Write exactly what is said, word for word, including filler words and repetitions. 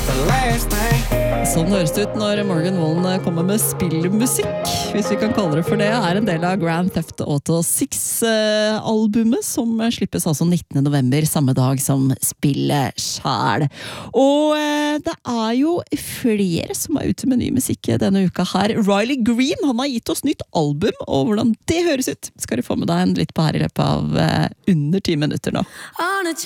Sånn høres det ut når Morgan Wallen kommer med spillmusikk, hvis vi kan kalle det for det, er en del av Grand Theft Auto seks-albumet, som slippes altså nittende november, samme dag som spillet sjæl. Og det er jo flere som er ute med ny musikk denne uka her. Riley Green, han har gitt oss nytt album, og hvordan det høres ut, skal du få med deg en litt på her i løpet av under ti minutter nå.